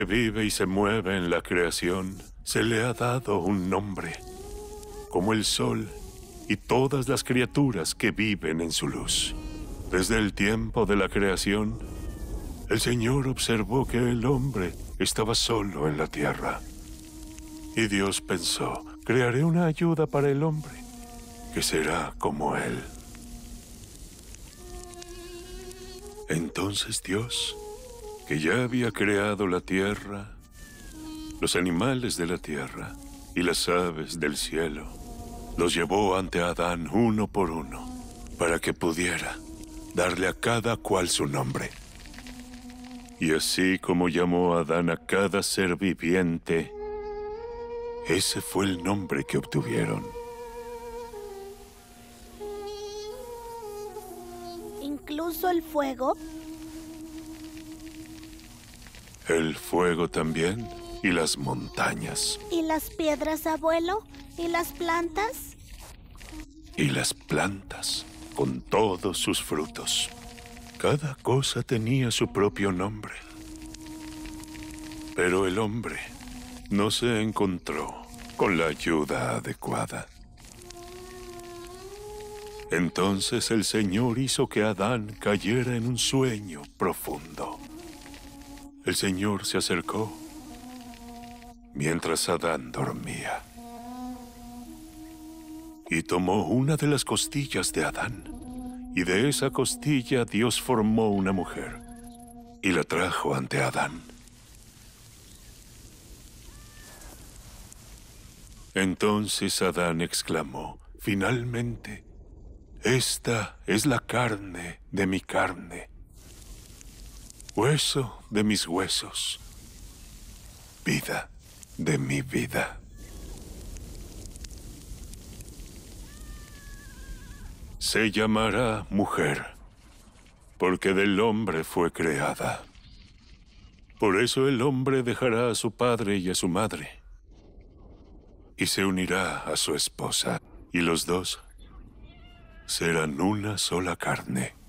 Vive y se mueve en la creación, se le ha dado un nombre, como el sol y todas las criaturas que viven en su luz. Desde el tiempo de la creación, el Señor observó que el hombre estaba solo en la tierra. Y Dios pensó, crearé una ayuda para el hombre, que será como él. Entonces Dios, que ya había creado la tierra, los animales de la tierra y las aves del cielo, los llevó ante Adán uno por uno, para que pudiera darle a cada cual su nombre. Y así como llamó Adán a cada ser viviente, ese fue el nombre que obtuvieron. ¿Incluso el fuego? El fuego también y las montañas. ¿Y las piedras, abuelo? ¿Y las plantas? Y las plantas, con todos sus frutos. Cada cosa tenía su propio nombre. Pero el hombre no se encontró con la ayuda adecuada. Entonces el Señor hizo que Adán cayera en un sueño profundo. El Señor se acercó mientras Adán dormía y tomó una de las costillas de Adán, y de esa costilla Dios formó una mujer y la trajo ante Adán. Entonces Adán exclamó, finalmente, esta es la carne de mi carne, hueso de mis huesos, vida de mi vida. Se llamará mujer, porque del hombre fue creada. Por eso el hombre dejará a su padre y a su madre, y se unirá a su esposa, y los dos serán una sola carne.